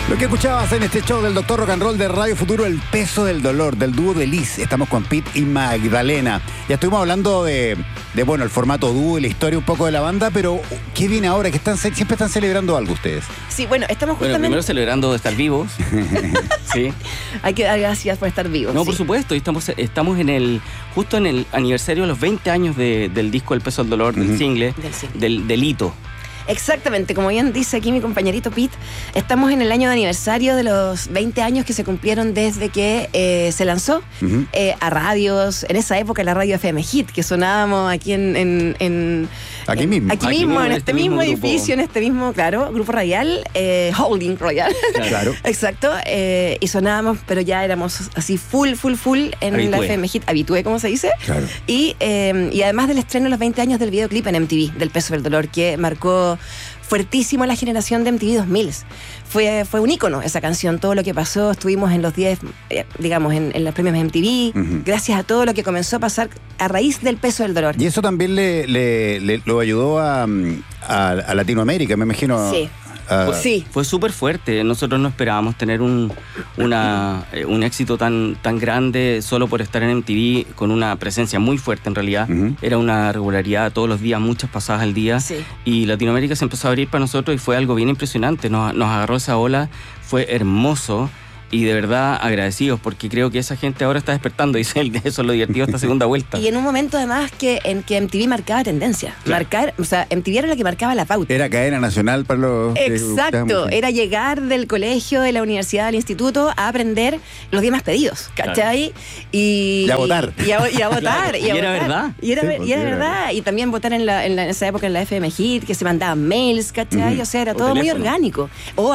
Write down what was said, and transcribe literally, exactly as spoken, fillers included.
Lo que escuchabas en este show del Doctor Rock and Roll de Radio Futuro, El Peso del Dolor, del dúo de Liz. Estamos con Pete y Magdalena. Ya estuvimos hablando de, de, bueno, el formato dúo y la historia un poco de la banda, pero ¿qué viene ahora? Que están, siempre están celebrando algo ustedes. Sí, bueno, estamos justamente... Bueno, primero celebrando estar vivos. Sí. Hay que dar gracias por estar vivos. No, sí. por supuesto. Estamos, estamos en el justo en el aniversario de los veinte años de, del disco El Peso del Dolor, uh-huh. del single, del, single. Del, del hito. Exactamente, como bien dice aquí mi compañerito Pete, estamos en el año de aniversario de los veinte años que se cumplieron desde que eh, se lanzó uh-huh. eh, a radios, en esa época la radio F M Hit, que sonábamos aquí en... en, en aquí mismo. Aquí, aquí mismo, en este, este mismo, mismo edificio, en este mismo, claro, grupo radial, eh, Holding Royal. Claro. Exacto, eh, y sonábamos, pero ya éramos así full, full, full en habitué. La F M Hit, habitué, como se dice. Claro. Y, eh, y además del estreno de los veinte años del videoclip en M T V, del Peso del Dolor, que marcó fuertísimo la generación de M T V dos mil. Fue, fue un ícono esa canción, todo lo que pasó, estuvimos en los diez, eh, digamos, en, en los premios M T V, uh-huh. gracias a todo lo que comenzó a pasar a raíz del Peso del Dolor. Y eso también le, le, le lo ayudó a, a, a Latinoamérica, me imagino. Sí. Uh, sí. Fue súper fuerte. Nosotros no esperábamos tener un, una, eh, un éxito tan, tan grande solo por estar en M T V, con una presencia muy fuerte en realidad. Uh-huh. Era una regularidad todos los días, muchas pasadas al día. Sí. Y Latinoamérica se empezó a abrir para nosotros y fue algo bien impresionante. Nos, nos agarró esa ola, fue hermoso. Y de verdad agradecidos, porque creo que esa gente ahora está despertando y eso es lo divertido de esta segunda vuelta. Y en un momento además que en que M T V marcaba tendencia. Claro. Marcar, o sea, M T V era la que marcaba la pauta. Era cadena nacional para los... Exacto, que era llegar del colegio, de la universidad, del instituto a aprender los días más pedidos, ¿cachai? Claro. Y, y a votar. Y a, y a votar. Claro. Y, a y era votar. verdad. Y era, sí, y era verdad. verdad. Y también votar en, la, en, la, en esa época en la F M Hit, que se mandaban mails, ¿cachai? Uh-huh. O sea, era todo muy orgánico. O